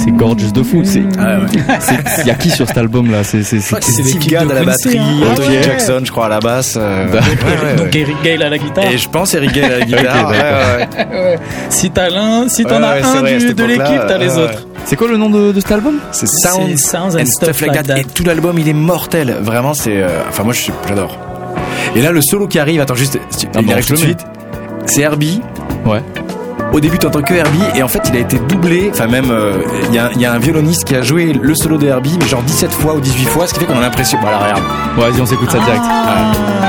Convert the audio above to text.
c'est gorgeous de fou. Il y a qui sur cet album là? C'est Steve Gadd à la batterie, Anthony Jackson, je crois, à la basse. Donc Eric Gale à la guitare. Et je pense Eric Gale à la guitare. Ouais. Si t'en as un de l'équipe, t'as les autres. C'est quoi le nom de cet album? C'est Sounds and Stuff Like That. Et tout l'album, il est mortel. Vraiment, moi, j'adore. Et là, le solo qui arrive, attends, juste, il arrive tout de suite. C'est Herbie. Ouais. Au début, t'entends que Herbie, et en fait, il a été doublé. Enfin, même, il y a un violoniste qui a joué le solo de Herbie, mais genre 17 fois ou 18 fois, ce qui fait qu'on a l'impression. Voilà, regarde. Vas-y, on s'écoute ça direct.